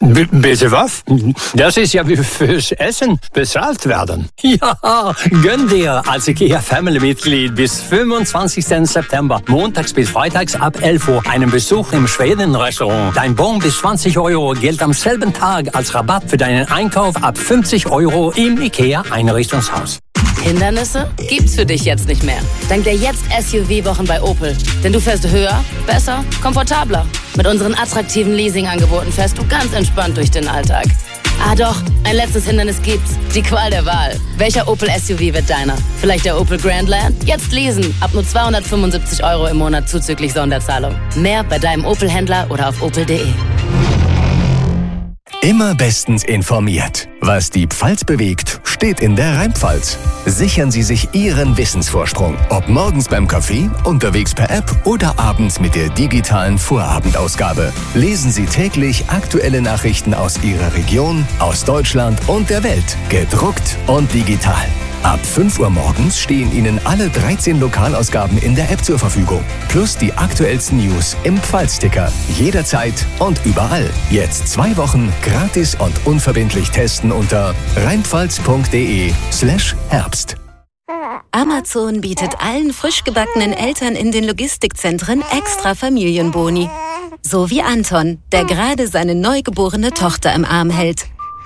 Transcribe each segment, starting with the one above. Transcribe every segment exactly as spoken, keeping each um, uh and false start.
B- bitte was? Das ist ja wie fürs Essen bezahlt werden. Ja, gönn dir als IKEA Family-Mitglied bis fünfundzwanzigsten September, montags bis freitags ab elf Uhr, einen Besuch im Schweden-Restaurant. Dein Bon bis zwanzig Euro gilt am selben Tag als Rabatt für deinen Einkauf ab fünfzig Euro im IKEA-Einrichtungshaus. Hindernisse gibt's für dich jetzt nicht mehr. Dank der Jetzt S U V-Wochen bei Opel. Denn du fährst höher, besser, komfortabler. Mit unseren attraktiven Leasing-Angeboten fährst du ganz entspannt durch den Alltag. Ah doch, ein letztes Hindernis gibt's. Die Qual der Wahl. Welcher Opel S U V wird deiner? Vielleicht der Opel Grandland? Jetzt leasen. Ab nur zweihundertfünfundsiebzig Euro im Monat zuzüglich Sonderzahlung. Mehr bei deinem Opel-Händler oder auf opel punkt de. Immer bestens informiert. Was die Pfalz bewegt, steht in der Rheinpfalz. Sichern Sie sich Ihren Wissensvorsprung. Ob morgens beim Kaffee, unterwegs per App oder abends mit der digitalen Vorabendausgabe. Lesen Sie täglich aktuelle Nachrichten aus Ihrer Region, aus Deutschland und der Welt. Gedruckt und digital. Ab fünf Uhr morgens stehen Ihnen alle dreizehn Lokalausgaben in der App zur Verfügung. Plus die aktuellsten News im Pfalzticker. Jederzeit und überall. Jetzt zwei Wochen gratis und unverbindlich testen unter rheinpfalz.de slash Herbst. Amazon bietet allen frisch gebackenen Eltern in den Logistikzentren extra Familienboni. So wie Anton, der gerade seine neugeborene Tochter im Arm hält.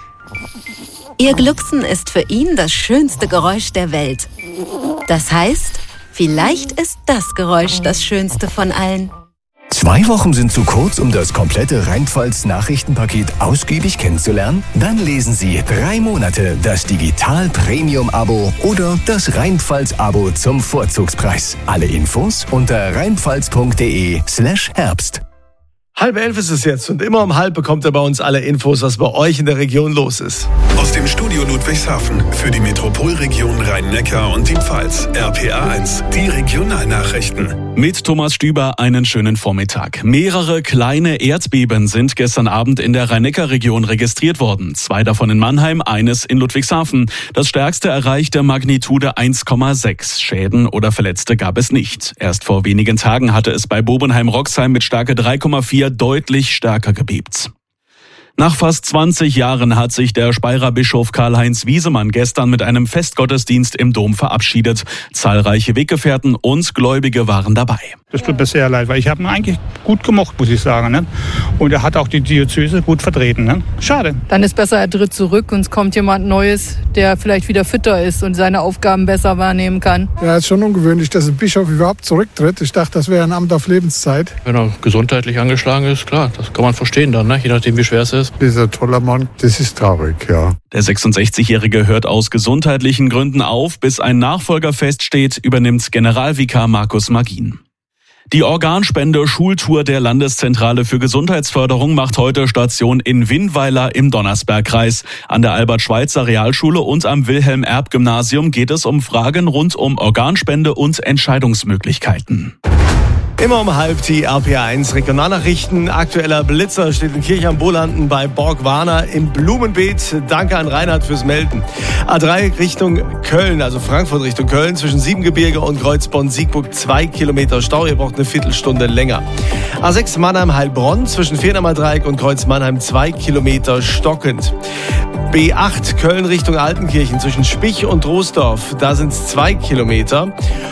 Ihr Glucksen ist für ihn das schönste Geräusch der Welt. Das heißt, vielleicht ist das Geräusch das schönste von allen. Zwei Wochen sind zu kurz, um das komplette Rheinpfalz-Nachrichtenpaket ausgiebig kennenzulernen? Dann lesen Sie drei Monate das Digital-Premium-Abo oder das Rheinpfalz-Abo zum Vorzugspreis. Alle Infos unter rheinpfalz.de slash Herbst. Halb elf ist es jetzt und immer um halb bekommt ihr bei uns alle Infos, was bei euch in der Region los ist. Aus dem Studio Ludwigshafen für die Metropolregion Rhein-Neckar und die Pfalz. R P A eins, die Regionalnachrichten. Mit Thomas Stüber einen schönen Vormittag. Mehrere kleine Erdbeben sind gestern Abend in der Rhein-Neckar-Region registriert worden. Zwei davon in Mannheim, eines in Ludwigshafen. Das stärkste erreichte Magnitude eins Komma sechs. Schäden oder Verletzte gab es nicht. Erst vor wenigen Tagen hatte es bei Bobenheim-Roxheim mit Stärke drei Komma vier deutlich stärker gebebt. Nach fast zwanzig Jahren hat sich der Speyerer Bischof Karl-Heinz Wiesemann gestern mit einem Festgottesdienst im Dom verabschiedet. Zahlreiche Weggefährten und Gläubige waren dabei. Das tut mir sehr leid, weil ich habe ihn eigentlich gut gemocht, muss ich sagen. Ne? Und er hat auch die Diözese gut vertreten. Ne? Schade. Dann ist besser, er tritt zurück und es kommt jemand Neues, der vielleicht wieder fitter ist und seine Aufgaben besser wahrnehmen kann. Ja, es ist schon ungewöhnlich, dass ein Bischof überhaupt zurücktritt. Ich dachte, das wäre ein Amt auf Lebenszeit. Wenn er gesundheitlich angeschlagen ist, klar, das kann man verstehen dann, ne? Je nachdem, wie schwer es ist. Dieser tolle Mann, das ist traurig, ja. Der sechsundsechzigjährige hört aus gesundheitlichen Gründen auf. Bis ein Nachfolger feststeht, übernimmt Generalvikar Markus Magin. Die Organspende-Schultour der Landeszentrale für Gesundheitsförderung macht heute Station in Winnweiler im Donnersbergkreis. An der Albert-Schweitzer Realschule und am Wilhelm-Erb-Gymnasium geht es um Fragen rund um Organspende und Entscheidungsmöglichkeiten. Immer um halb die R P A eins Regionalnachrichten. Aktueller Blitzer steht in Kirch am Bolanden bei Borgwarner im Blumenbeet. Danke an Reinhard fürs Melden. A drei Richtung Köln, also Frankfurt Richtung Köln, zwischen Siebengebirge und Kreuzbonn-Siegburg zwei Kilometer Stau. Ihr braucht eine Viertelstunde länger. A sechs Mannheim-Heilbronn zwischen Fehmarner Dreieck und Kreuz Mannheim zwei Kilometer stockend. B acht Köln Richtung Altenkirchen zwischen Spich und Troisdorf, da sind es zwei Kilometer.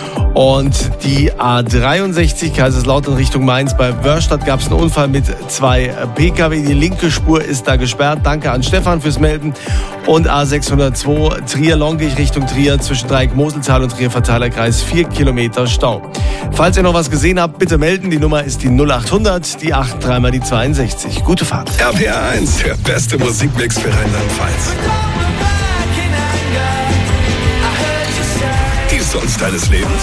Und die A dreiundsechzig Kaiserslautern Richtung Mainz bei Wörstadt gab es einen Unfall mit zwei Pkw. Die linke Spur ist da gesperrt. Danke an Stefan fürs Melden. Und A sechshundertzwei Trier-Longich Richtung Trier zwischen Dreieck-Moseltal und Trier-Verteilerkreis vier Kilometer Stau. Falls ihr noch was gesehen habt, bitte melden. Die Nummer ist die null achthundert, die acht dreimal die zweiundsechzig. Gute Fahrt. R P A eins, der beste Musikmix für Rheinland-Pfalz. Die Songs deines Lebens.